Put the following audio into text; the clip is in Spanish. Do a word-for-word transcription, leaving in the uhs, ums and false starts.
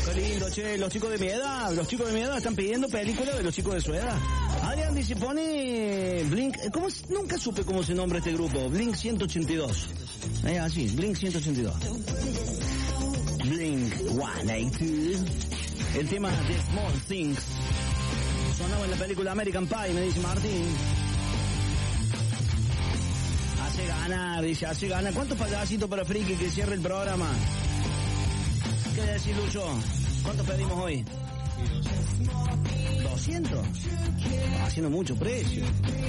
Qué lindo, che, los chicos de mi edad, los chicos de mi edad están pidiendo películas de los chicos de su edad. Adrián dice, pone Blink, ¿cómo es? Nunca supe cómo se nombra este grupo, Blink ciento ochenta y dos. Eh, así, Blink ciento ochenta y dos. Blink ciento ochenta y dos. El tema de Small Things. Sonaba en la película American Pie, me dice Martín. Hace ganar, dice, hace ganar. ¿Cuántos payasitos para Friki que cierre el programa? ¿Qué decís, Lucho? ¿Cuánto pedimos hoy? ¿doscientos? Haciendo mucho precio.